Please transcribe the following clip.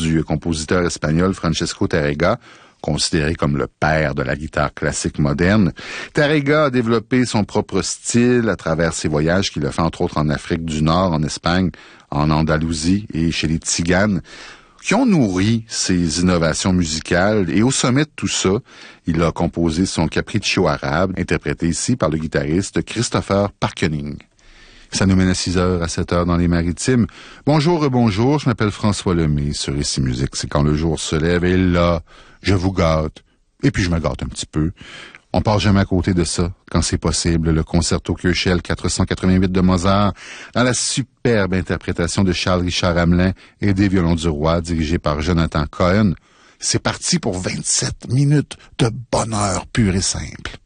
du compositeur espagnol Francesco Tárrega, considéré comme le père de la guitare classique moderne. Tárrega a développé son propre style à travers ses voyages qu'il a fait entre autres en Afrique du Nord, en Espagne, en Andalousie et chez les Tziganes, qui ont nourri ses innovations musicales. Et au sommet de tout ça, il a composé son Capriccio arabe, interprété ici par le guitariste Christopher Parkening. Ça nous mène à 6h, à 7h dans les Maritimes. Bonjour, bonjour, je m'appelle François Lemay. Sur Ici Musique, c'est quand le jour se lève et là, je vous gâte. Et puis je me gâte un petit peu. On part jamais à côté de ça, quand c'est possible. Le concerto Köchel 488 de Mozart, dans la superbe interprétation de Charles-Richard Hamelin et des violons du roi, dirigé par Jonathan Cohen. C'est parti pour 27 minutes de bonheur pur et simple.